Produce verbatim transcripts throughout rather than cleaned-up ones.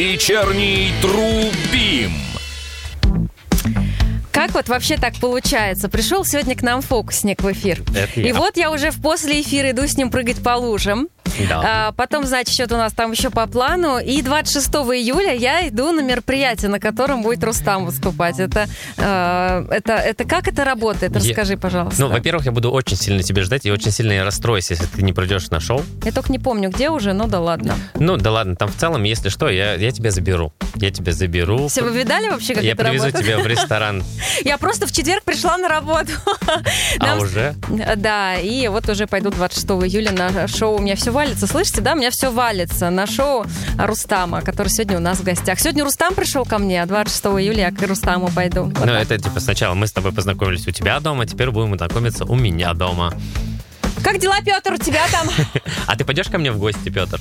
Вечерний Тру-Бим. Как вот вообще так получается? Пришел сегодня к нам фокусник в эфир. Это И я. вот я уже в после эфира иду с ним прыгать по лужам. Да. А, потом, значит, что-то у нас там еще по плану. И двадцать шестого июля я иду на мероприятие, на котором будет Рустам выступать. Это, э, это, это как это работает? Расскажи, пожалуйста. Ну, во-первых, я буду очень сильно тебя ждать и очень сильно я расстроюсь, если ты не придешь на шоу. Я только не помню, где уже, ну да ладно. Ну, да ладно, там в целом, если что, я, я тебя заберу. Я тебя заберу. Все, вы видали вообще, как Я это привезу работает? тебя в ресторан. Я просто в четверг пришла на работу. А Нам- уже? Да, и вот уже пойду двадцать шестого июля на шоу «У меня все валится». Слышите, да? У меня все валится на шоу Рустама, который сегодня у нас в гостях. Сегодня Рустам пришел ко мне, а двадцать шестого июля я к Рустаму пойду. Вот Ну, так. это типа сначала мы с тобой познакомились у тебя дома, теперь будем знакомиться у меня дома. Как дела, Петр, у тебя там? А ты пойдешь ко мне в гости, Петр?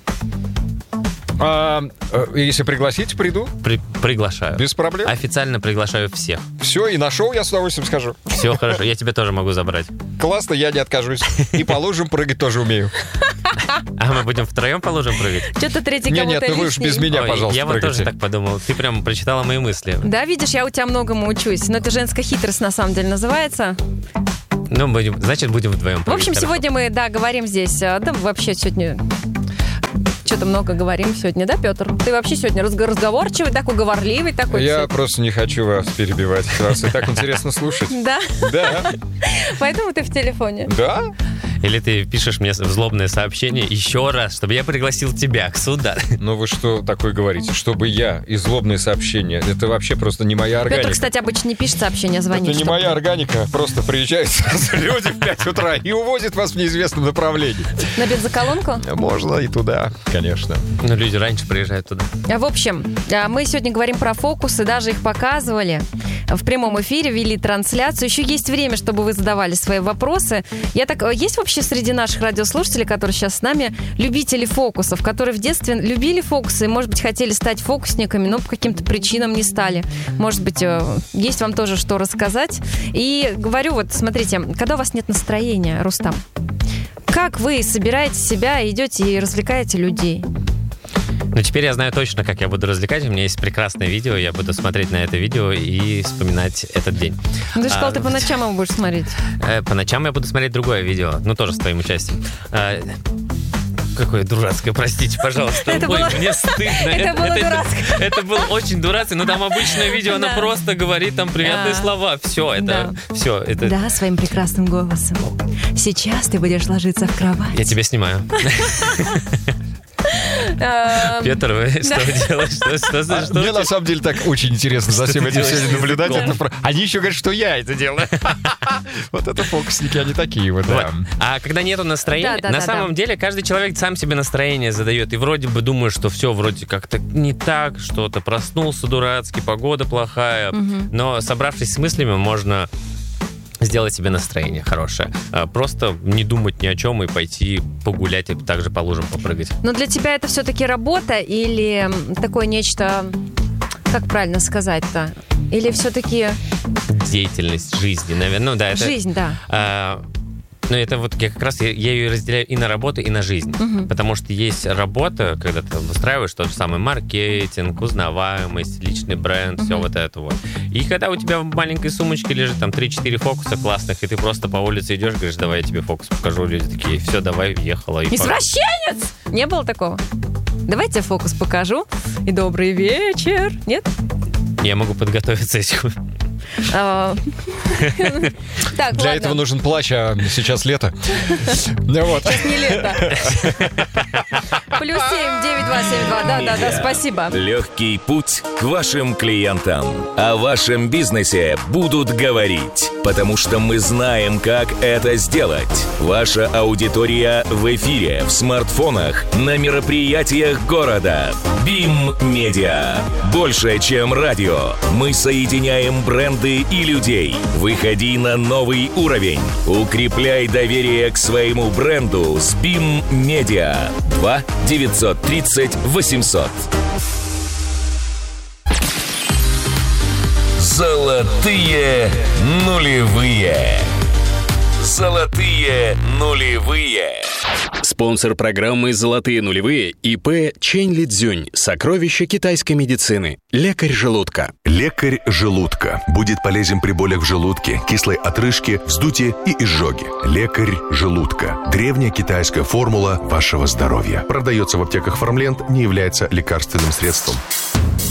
А, э, если пригласите, приду. При- приглашаю. Без проблем. Официально приглашаю всех. Все, и на шоу я с удовольствием скажу. Все хорошо, я тебя тоже могу забрать. Классно, я не откажусь. И по лужам прыгать тоже умею. А мы будем втроем по лужам прыгать? Что-то третий Не, кого-то нет, ну вы уж лишний. без меня, Ой, пожалуйста, я вот прыгайте. тоже так подумал. Ты прям прочитала мои мысли. Да, видишь, я у тебя многому учусь. Но это женская хитрость на самом деле называется. Ну, будем, значит, будем вдвоем В прыгать. общем, Хорошо. сегодня мы, да, говорим здесь. а, Да, вообще сегодня... Что-то много говорим сегодня, да, Петр? Ты вообще сегодня разго- разговорчивый, такой говорливый, такой. Я сегодня. просто не хочу вас перебивать. Вас и так интересно слушать. Да, Да, поэтому ты в телефоне. да. Или ты пишешь мне злобное сообщение еще раз, чтобы я пригласил тебя сюда. Ну вы что такое говорите? Чтобы я и злобные сообщения. Это вообще просто не моя Петр, органика. кстати, обычно не пишет сообщения, звонит. Это не чтобы- моя органика. Просто приезжают сразу люди в пять утра и увозят вас в неизвестном направлении. На бензоколонку? Можно и туда, конечно. Ну, люди раньше приезжают туда. В общем, а, мы сегодня говорим про фокусы, даже их показывали в прямом эфире, вели трансляцию. Еще есть время, чтобы вы задавали свои вопросы. Я так, есть вообще среди наших радиослушателей, которые сейчас с нами, любители фокусов, которые в детстве любили фокусы и, может быть, хотели стать фокусниками, но по каким-то причинам не стали. Может быть, э, есть вам тоже что рассказать. И говорю, вот, смотрите, когда у вас нет настроения, Рустам, как вы собираете себя, идете и развлекаете людей? Но теперь я знаю точно, как я буду развлекать. У меня есть прекрасное видео, я буду смотреть на это видео и вспоминать этот день. Ну, ты же сказал, А, ты по ночам его будешь смотреть. Э, По ночам я буду смотреть другое видео, ну, тоже с твоим участием. А, Какое дурацкое, простите, пожалуйста. Это Ой, было- мне стыдно. это было дурацкое. Это было очень дурацкое, но там обычное видео, оно Да. просто говорит там приятные Да. слова. Все, это... Все, это... Да, своим прекрасным голосом. Сейчас ты будешь ложиться в кровать. Я тебя снимаю. Эм, Петр, вы что вы делаете? Что, что, за- что Мне у на самом деле так очень интересно за Что всем ты этим делаешь сегодня с наблюдать. языком? Это про- Они еще говорят, что я это делаю. Вот это фокусники, они такие вот, Вот. да. А когда нету настроения, Да, да, на да, самом да. деле каждый человек сам себе настроение задает. И вроде бы думаю, что все вроде как-то не так, что-то проснулся дурацкий, погода плохая. Но собравшись с мыслями, можно сделать себе настроение хорошее. А, Просто не думать ни о чем и пойти погулять и также по лужам попрыгать. Но для тебя это все-таки работа или м, такое нечто, как правильно сказать-то? Или все-таки Деятельность жизни, наверное. Ну да, это... жизнь, да. А, ну, это вот я как раз, я, я ее разделяю и на работу, и на жизнь. Мгм. Потому что есть работа, когда ты выстраиваешь тот же самый маркетинг, узнаваемость, личный бренд, все вот это вот. И когда у тебя в маленькой сумочке лежит там три-четыре фокуса классных, и ты просто по улице идешь, говоришь, давай я тебе фокус покажу. Люди такие, все, давай, въехала. И Извращенец! Не было такого? Давайте я фокус покажу. И добрый вечер. Нет? пора. Я могу подготовиться этим. А, Так, Для ладно. этого нужен плащ, а сейчас лето. Ну вот. Не лето. Плюс семь, девять, два, семь, два. Да, да, да, спасибо. Легкий путь к вашим клиентам. О вашем бизнесе будут говорить, потому что мы знаем, как это сделать. Ваша аудитория в эфире, в смартфонах, на мероприятиях города. Бим Медиа. Больше, чем радио. Мы соединяем бренды и людей. Выходи на новый уровень. Укрепляй доверие к своему бренду с Бим Медиа. два девятьсот тридцать восемьсот. Золотые нулевые. Золотые нулевые. Спонсор программы «Золотые нулевые» ИП Чэнь Лидзюнь. Сокровища китайской медицины. Лекарь желудка. Лекарь желудка будет полезен при болях в желудке, кислой отрыжке, вздутии и изжоге. Лекарь желудка. Древняя китайская формула вашего здоровья. Продается в аптеках Фармленд, не является лекарственным средством.